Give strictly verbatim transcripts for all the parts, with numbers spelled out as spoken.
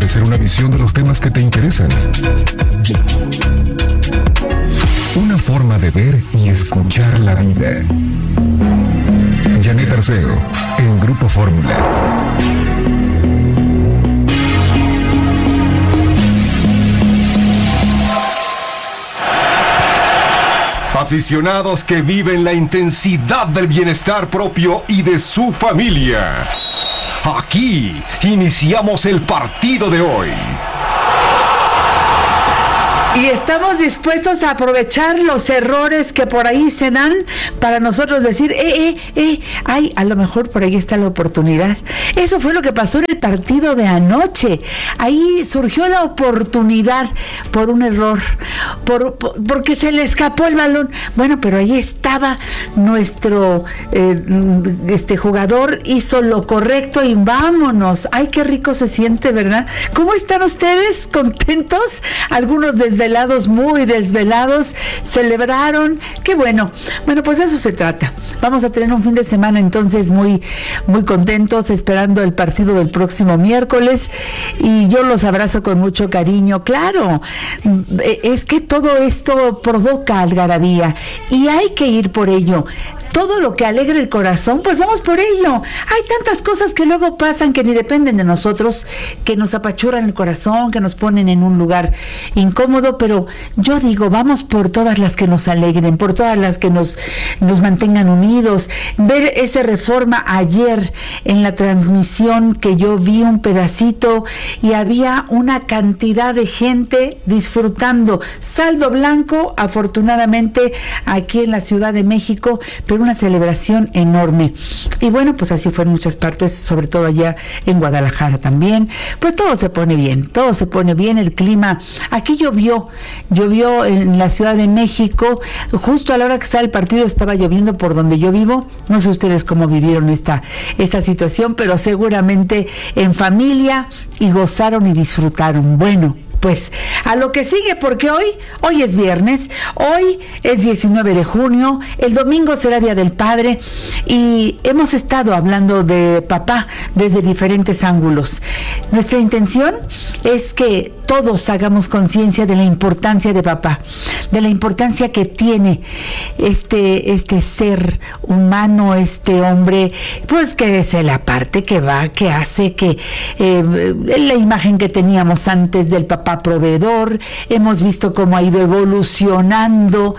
ofrecer una visión de los temas que te interesan. Una forma de ver y escuchar la vida. Janet Arceo, en Grupo Fórmula. Aficionados que viven la intensidad del bienestar propio y de su familia. Aquí iniciamos el partido de hoy. Y estamos dispuestos a aprovechar los errores que por ahí se dan para nosotros decir, eh, eh, eh, ay, a lo mejor por ahí está la oportunidad. Eso fue lo que pasó en el partido de anoche. Ahí surgió la oportunidad por un error, por, por porque se le escapó el balón. Bueno, pero ahí estaba nuestro eh, este jugador, hizo lo correcto y vámonos. Ay, qué rico se siente, ¿verdad? ¿Cómo están ustedes? ¿Contentos? Algunos desvelados. Desvelados, muy desvelados, celebraron, qué bueno. Bueno, pues de eso se trata. Vamos a tener un fin de semana entonces muy, muy contentos, esperando el partido del próximo miércoles, y yo los abrazo con mucho cariño. Claro, es que todo esto provoca algarabía y hay que ir por ello. Todo lo que alegra el corazón, pues vamos por ello. Hay tantas cosas que luego pasan que ni dependen de nosotros, que nos apachurran el corazón, que nos ponen en un lugar incómodo, pero yo digo, vamos por todas las que nos alegren, por todas las que nos, nos mantengan unidos. Ver ese Reforma ayer en la transmisión, que yo vi un pedacito y había una cantidad de gente disfrutando. Saldo blanco, afortunadamente, aquí en la Ciudad de México, pero una celebración enorme. Y bueno, pues así fue en muchas partes, sobre todo allá en Guadalajara también. Pues todo se pone bien, todo se pone bien, el clima. Aquí llovió, llovió en la Ciudad de México, justo a la hora que estaba el partido estaba lloviendo por donde yo vivo. No sé ustedes cómo vivieron esta, esta situación, pero seguramente en familia, y gozaron y disfrutaron. Bueno, pues a lo que sigue, porque hoy, hoy es viernes, hoy es diecinueve de junio, el domingo será Día del Padre, y hemos estado hablando de papá desde diferentes ángulos. Nuestra intención es que todos hagamos conciencia de la importancia de papá, de la importancia que tiene este, este ser humano, este hombre, pues que es la parte que va, que hace que eh, la imagen que teníamos antes del papá proveedor, hemos visto cómo ha ido evolucionando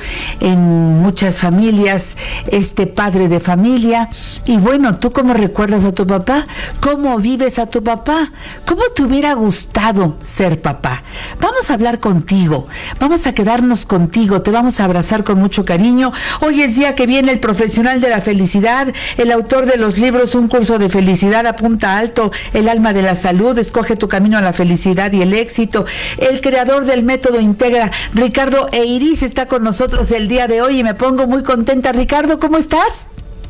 en muchas familias este padre de familia. Y bueno, ¿tú cómo recuerdas a tu papá? ¿Cómo vives a tu papá? ¿Cómo te hubiera gustado ser papá? Vamos a hablar contigo, vamos a quedarnos contigo, te vamos a abrazar con mucho cariño. Hoy es día que viene el profesional de la felicidad, el autor de los libros Un curso de felicidad, Apunta alto, El alma de la salud, Escoge tu camino a la felicidad y el éxito. El creador del método Integra, Ricardo Eiris, está con nosotros el día de hoy y me pongo muy contenta. Ricardo, ¿cómo estás?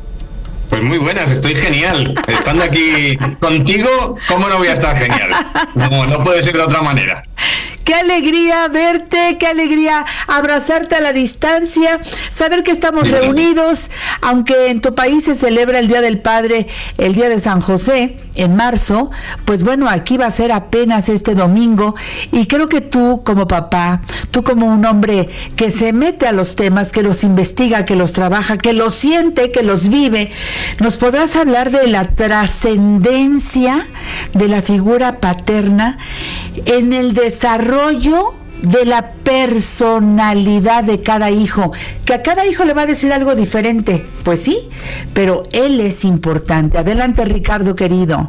Pues muy buenas, estoy genial. Estando aquí contigo, ¿cómo no voy a estar genial? No, no puede ser de otra manera. Qué alegría verte, qué alegría abrazarte a la distancia, saber que estamos reunidos, aunque en tu país se celebra el Día del Padre, el Día de San José, en marzo, pues bueno, aquí va a ser apenas este domingo, y creo que tú como papá, tú como un hombre que se mete a los temas, que los investiga, que los trabaja, que los siente, que los vive, nos podrás hablar de la trascendencia de la figura paterna en el desarrollo de la personalidad de cada hijo, que a cada hijo le va a decir algo diferente, pues sí, pero él es importante. Adelante, Ricardo, querido.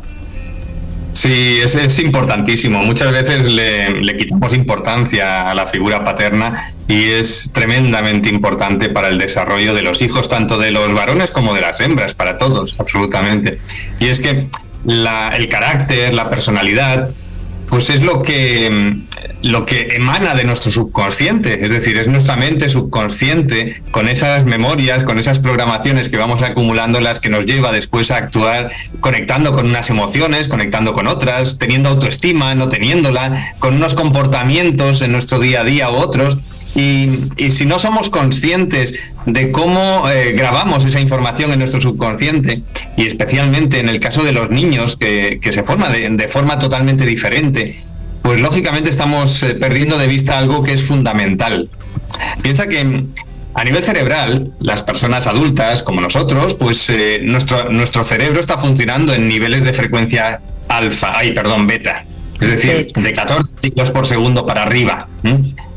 Sí, es, es importantísimo. Muchas veces le, le quitamos importancia a la figura paterna y es tremendamente importante para el desarrollo de los hijos, tanto de los varones como de las hembras, para todos, absolutamente. Y es que la, el carácter, la personalidad, pues es lo que, lo que emana de nuestro subconsciente, es decir, es nuestra mente subconsciente con esas memorias, con esas programaciones que vamos acumulando, las que nos lleva después a actuar conectando con unas emociones, conectando con otras, teniendo autoestima, no teniéndola, con unos comportamientos en nuestro día a día u otros. Y, y si no somos conscientes de cómo eh, grabamos esa información en nuestro subconsciente, y especialmente en el caso de los niños que, que se forman de, de forma totalmente diferente, pues lógicamente estamos eh, perdiendo de vista algo que es fundamental. Piensa que a nivel cerebral, las personas adultas como nosotros, pues eh, nuestro, nuestro cerebro está funcionando en niveles de frecuencia alfa, ay, perdón, beta. Es decir, de catorce ciclos por segundo para arriba. ¿Mm?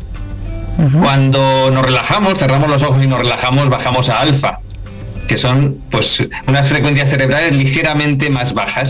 Uh-huh. Cuando nos relajamos, cerramos los ojos y nos relajamos, bajamos a alfa, que son pues unas frecuencias cerebrales ligeramente más bajas.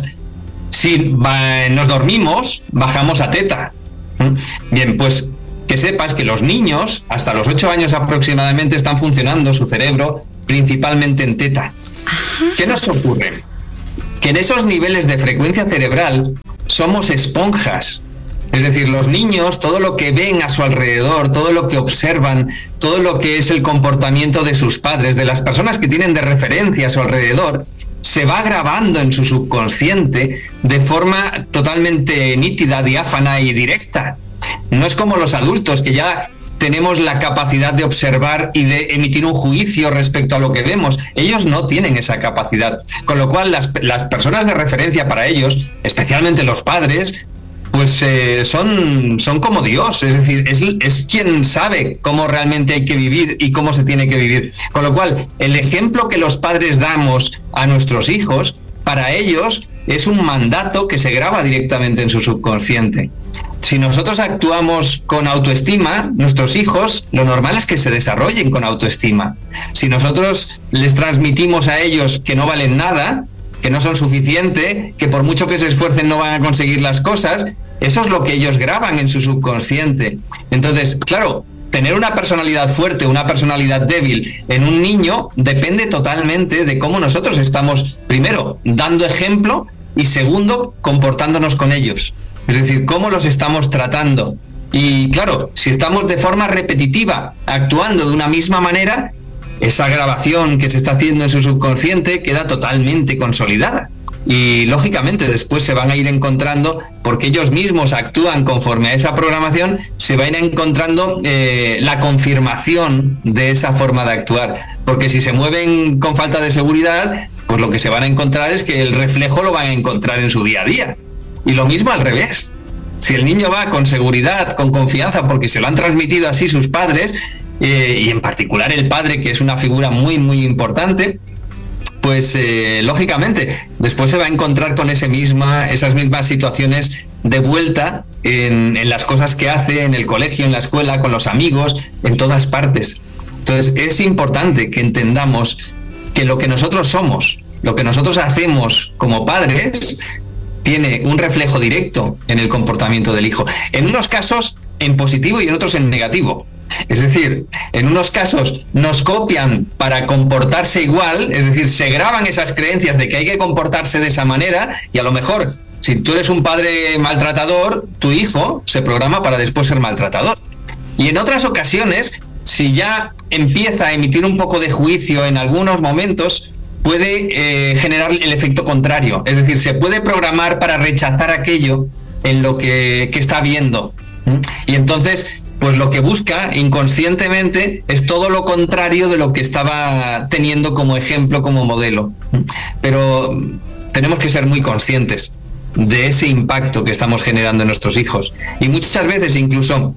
Si va, nos dormimos, bajamos a teta. ¿Mm? Bien, pues que sepas que los niños, hasta los ocho años aproximadamente, están funcionando su cerebro principalmente en teta. ¿Qué nos ocurre? Que en esos niveles de frecuencia cerebral somos esponjas. Es decir, los niños, todo lo que ven a su alrededor, todo lo que observan, todo lo que es el comportamiento de sus padres, de las personas que tienen de referencia a su alrededor, se va grabando en su subconsciente de forma totalmente nítida, diáfana y directa. No es como los adultos, que ya tenemos la capacidad de observar y de emitir un juicio respecto a lo que vemos. Ellos no tienen esa capacidad. Con lo cual, las, las personas de referencia para ellos, especialmente los padres, pues eh, son, son como Dios. Es decir, es, es quien sabe cómo realmente hay que vivir y cómo se tiene que vivir. Con lo cual, el ejemplo que los padres damos a nuestros hijos, para ellos es un mandato que se graba directamente en su subconsciente. Si nosotros actuamos con autoestima, nuestros hijos, lo normal es que se desarrollen con autoestima. Si nosotros les transmitimos a ellos que no valen nada, que no son suficientes, que por mucho que se esfuercen no van a conseguir las cosas, eso es lo que ellos graban en su subconsciente. Entonces, claro, tener una personalidad fuerte, una personalidad débil en un niño depende totalmente de cómo nosotros estamos, primero, dando ejemplo y segundo, comportándonos con ellos. Es decir, cómo los estamos tratando. Y claro, si estamos de forma repetitiva actuando de una misma manera, esa grabación que se está haciendo en su subconsciente queda totalmente consolidada. Y lógicamente después se van a ir encontrando, porque ellos mismos actúan conforme a esa programación, se van a ir encontrando eh, la confirmación de esa forma de actuar. Porque si se mueven con falta de seguridad, pues lo que se van a encontrar es que el reflejo lo van a encontrar en su día a día. Y lo mismo al revés. Si el niño va con seguridad, con confianza, porque se lo han transmitido así sus padres, eh, y en particular el padre, que es una figura muy, muy importante, pues eh, lógicamente después se va a encontrar con ese misma, esas mismas situaciones de vuelta en, en las cosas que hace, en el colegio, en la escuela, con los amigos, en todas partes. Entonces es importante que entendamos que lo que nosotros somos, lo que nosotros hacemos como padres, tiene un reflejo directo en el comportamiento del hijo. En unos casos en positivo y en otros en negativo. Es decir, en unos casos nos copian para comportarse igual, es decir, se graban esas creencias de que hay que comportarse de esa manera, y a lo mejor, si tú eres un padre maltratador, tu hijo se programa para después ser maltratador. Y en otras ocasiones, si ya empieza a emitir un poco de juicio en algunos momentos, puede eh, generar el efecto contrario. Es decir, se puede programar para rechazar aquello en lo que, que está viendo. ¿Mm? Y entonces, pues lo que busca inconscientemente es todo lo contrario de lo que estaba teniendo como ejemplo, como modelo. ¿Mm? Pero tenemos que ser muy conscientes de ese impacto que estamos generando en nuestros hijos. Y muchas veces, incluso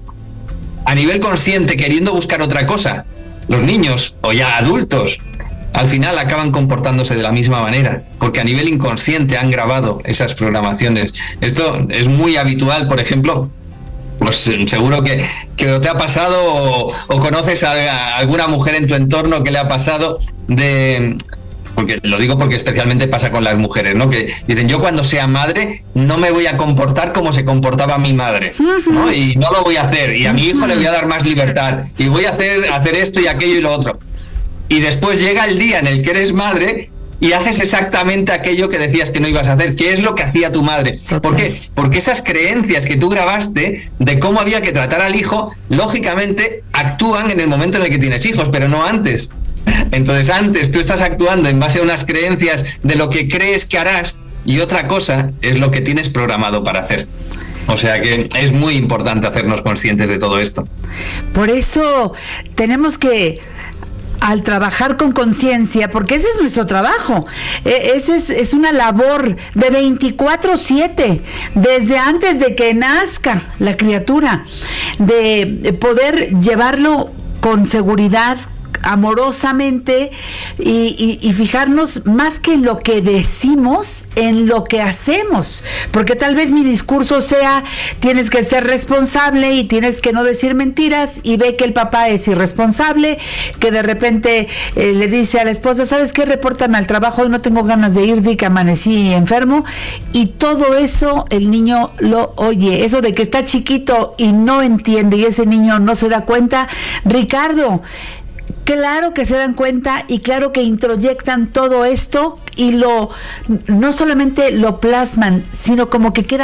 a nivel consciente, queriendo buscar otra cosa, los niños o ya adultos al final acaban comportándose de la misma manera, porque a nivel inconsciente han grabado esas programaciones. Esto es muy habitual, por ejemplo, pues seguro que, que te ha pasado o, o conoces a, a alguna mujer en tu entorno que le ha pasado de... Porque lo digo porque especialmente pasa con las mujeres, ¿no? Que dicen, yo cuando sea madre no me voy a comportar como se comportaba mi madre, ¿no? Y no lo voy a hacer, y a mi hijo le voy a dar más libertad, y voy a hacer, hacer esto y aquello y lo otro. Y después llega el día en el que eres madre y haces exactamente aquello que decías que no ibas a hacer. ¿Qué es lo que hacía tu madre? ¿Por qué? Porque esas creencias que tú grabaste de cómo había que tratar al hijo, lógicamente actúan en el momento en el que tienes hijos, pero no antes. Entonces antes tú estás actuando en base a unas creencias de lo que crees que harás, y otra cosa es lo que tienes programado para hacer. O sea que es muy importante hacernos conscientes de todo esto. Por eso tenemos que al trabajar con conciencia, porque ese es nuestro trabajo, eh, ese es, es una labor de veinticuatro siete, desde antes de que nazca la criatura, de poder llevarlo con seguridad, amorosamente y, y, y fijarnos más que en lo que decimos, en lo que hacemos, porque tal vez mi discurso sea tienes que ser responsable y tienes que no decir mentiras, y ve que el papá es irresponsable, que de repente eh, le dice a la esposa, ¿sabes qué? Repórtame al trabajo, hoy no tengo ganas de ir, di que amanecí enfermo, y todo eso el niño lo oye, eso de que está chiquito y no entiende y ese niño no se da cuenta. Ricardo, claro que se dan cuenta y claro que introyectan todo esto y lo no solamente lo plasman, sino como que queda